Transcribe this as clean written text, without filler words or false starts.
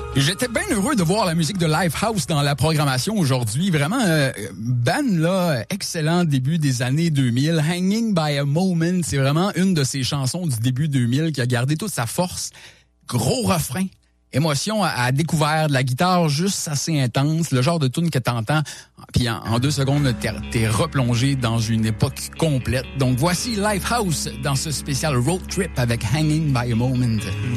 J'étais bien heureux de voir la musique de Lifehouse dans la programmation aujourd'hui. Vraiment, band là, excellent début des années 2000. Hanging by a Moment, c'est vraiment une de ces chansons du début 2000 qui a gardé toute sa force. Gros refrain, émotion à découvert, de la guitare juste assez intense, le genre de tune que t'entends, puis en 2 secondes, t'es replongé dans une époque complète. Donc voici Lifehouse dans ce spécial road trip avec Hanging by a Moment.